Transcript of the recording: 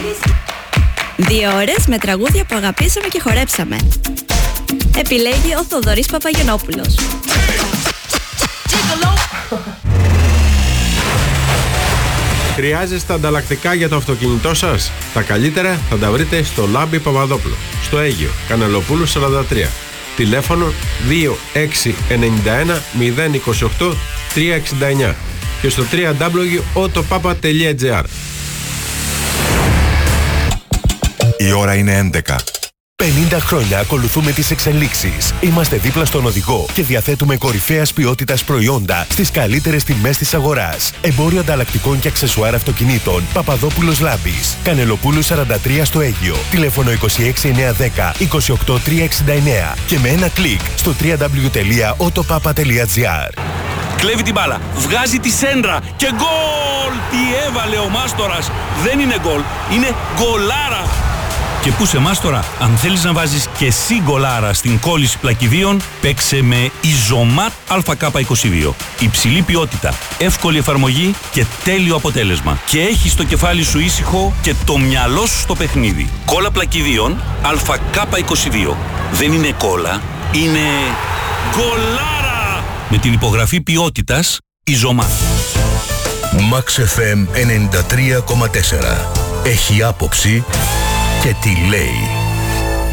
2 ώρες με τραγούδια που αγαπήσαμε και χορέψαμε. Επιλέγει ο Θοδωρής Παπαγενόπουλος. Χρειάζεστε ανταλλακτικά για το αυτοκίνητό σας? Τα καλύτερα θα τα βρείτε στο Λάμπη Παπαδόπουλο, στο Αίγυο, Κανελοπούλου 43. Τηλέφωνο 2691 028 369 και στο www.autopapa.gr. Η ώρα είναι 11. 50 χρόνια ακολουθούμε τις εξελίξεις. Είμαστε δίπλα στον οδηγό και διαθέτουμε κορυφαίας ποιότητας προϊόντα στις καλύτερες τιμές της αγοράς. Εμπόριο ανταλλακτικών και αξεσουάρ αυτοκινήτων Παπαδόπουλος Λάμπης, Κανελοπούλου 43 στο Αίγυο. Τηλέφωνο 26910 28369 και με ένα κλικ στο www.autopapa.gr. Κλέβει την μπάλα, βγάζει τη σέντρα και γκολ! Τι έβαλε ο Μάστορας! Δεν είναι γκολ, είναι γκολάρα! Και πού σε Μάστορα, αν θέλεις να βάζεις και εσύ γκολάρα στην κόλληση πλακιδίων, παίξε με Ιζωμάτ ΑΚ22. Υψηλή ποιότητα, εύκολη εφαρμογή και τέλειο αποτέλεσμα. Και έχεις το κεφάλι σου ήσυχο και το μυαλό σου στο παιχνίδι. Κόλλα πλακιδίων ΑΚ22. Δεν είναι κόλλα, είναι γκολάρα! Με την υπογραφή ποιότητας Ιζωμάτ. Max FM 93,4. Έχει άποψη και τι λέει.